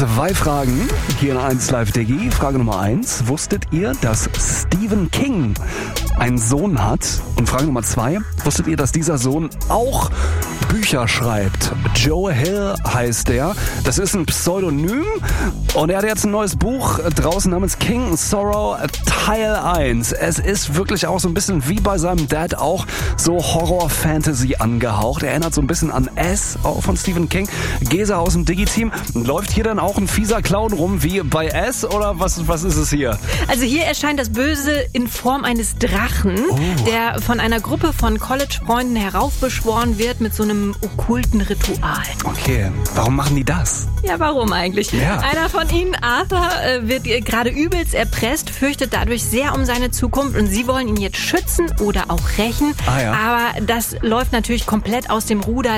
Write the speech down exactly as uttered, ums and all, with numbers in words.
Zwei Fragen hier in eins Live Diggi. Frage Nummer eins. Wusstet ihr, dass Stephen King einen Sohn hat? Und Frage Nummer zwei. Wusstet ihr, dass dieser Sohn auch Bücher schreibt? Joe Hill heißt der. Das ist ein Pseudonym. Und er hat jetzt ein neues Buch draußen namens King Sorrow Teil eins. Es ist wirklich auch so ein bisschen wie bei seinem Dad auch so Horror-Fantasy angehaucht. Er erinnert so ein bisschen an S, auch von Stephen King. Gesa aus dem Digi-Team. Läuft hier dann auch ein fieser Clown rum wie bei S oder was, was ist es hier? Also hier erscheint das Böse in Form eines Drachen, oh. der von einer Gruppe von College-Freunden heraufbeschworen wird mit so einem okkulten Ritual. Okay, warum machen die das? Ja, warum eigentlich? Ja. Einer von ihnen, Arthur, wird gerade übelst erpresst, fürchtet dadurch sehr um seine Zukunft und sie wollen ihn jetzt schützen oder auch rächen. Ah, ja. Aber das läuft natürlich komplett aus dem Ruder,